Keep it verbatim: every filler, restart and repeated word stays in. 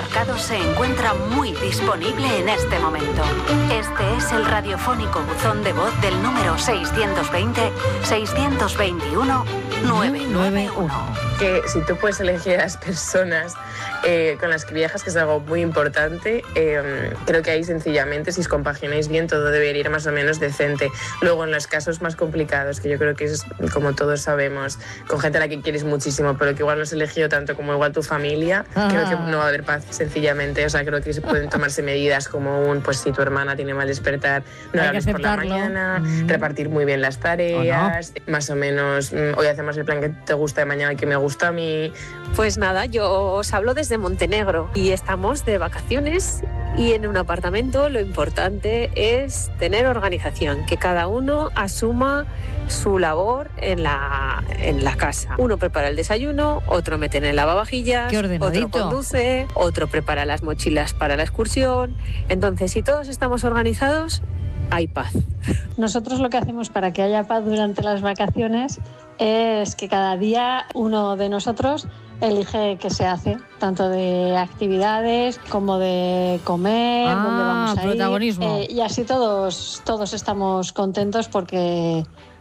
marcados se encuentra muy disponible en este momento. Este es el radiofónico buzón de voz del número seiscientos veinte, seiscientos veintiuno, novecientos noventa y uno. Que si tú puedes elegir a las personas eh, con las que viajas, que es algo muy importante, eh, creo que ahí sencillamente, si os compagináis bien, todo debería ir más o menos decente. Luego, en los casos más complicados, que yo creo que es, como todos sabemos, con gente a la que quieres muchísimo, pero que igual no has elegido tanto como igual tu familia, ah. creo que no va a haber paz, sencillamente. O sea, creo que se pueden tomarse medidas como un, pues si tu hermana tiene mal despertar, no la hables por la mañana, mm. repartir muy bien las tareas, no. más o menos, hoy hacemos el plan que te gusta de mañana y que me gusta a mí. Pues nada, yo os hablo desde Montenegro y estamos de vacaciones y en un apartamento lo importante es tener organización, que cada uno asuma su labor en la, en la casa. Uno prepara el desayuno, otro mete en el lavavajillas, otro conduce, otro prepara las mochilas para la excursión. Entonces, si todos estamos organizados, hay paz. Nosotros lo que hacemos para que haya paz durante las vacaciones es que cada día uno de nosotros elige qué se hace, tanto de actividades como de comer, ah, dónde vamos a protagonismo. ir. Eh, y así todos, todos estamos contentos porque